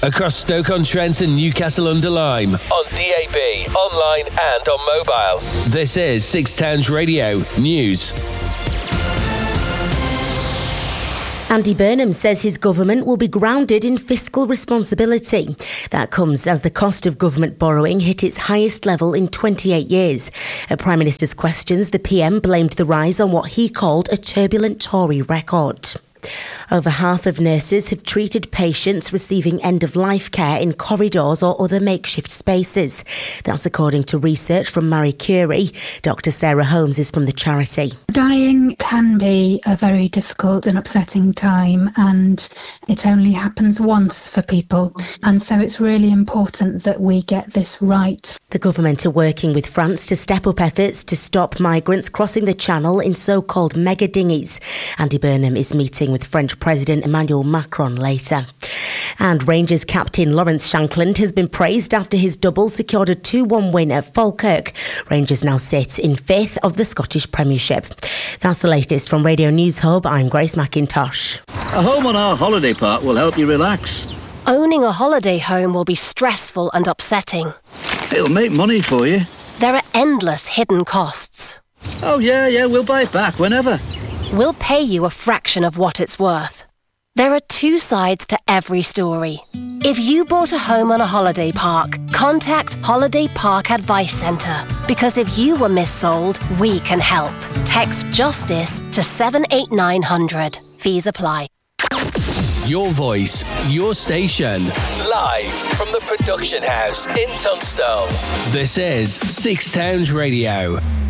across Stoke-on-Trent and Newcastle-under-Lyme, on DAB, online and on mobile. This is Six Towns Radio News. Andy Burnham says his government will be grounded in fiscal responsibility. That comes as the cost of government borrowing hit its highest level in 28 years. At Prime Minister's questions, the PM blamed the rise on what he called a turbulent Tory record. Over half of nurses have treated patients receiving end-of-life care in corridors or other makeshift spaces. That's according to research from Marie Curie. Dr. Sarah Holmes is from the charity. Dying can be a very difficult and upsetting time, and it only happens once for people. And so it's really important that we get this right. The government are working with France to step up efforts to stop migrants crossing the Channel in so-called mega dinghies. Andy Burnham is meeting with French President Emmanuel Macron later. And Rangers captain Lawrence Shankland has been praised after his double secured a 2-1 win at Falkirk. Rangers now sit in 5th of the Scottish Premiership. That's the latest from Radio News Hub. I'm Grace McIntosh. A home on our holiday park will help you relax. Owning a holiday home will be stressful and upsetting. It'll make money for you. There are endless hidden costs. Oh yeah, we'll buy it back whenever. We'll pay you a fraction of what it's worth. There are two sides to every story. If you bought a home on a holiday park, contact Holiday Park Advice Centre. Because if you were missold, we can help. Text JUSTICE to 78900. Fees apply. Your voice, your station. Live from the production house in Tunstall. This is Six Towns Radio.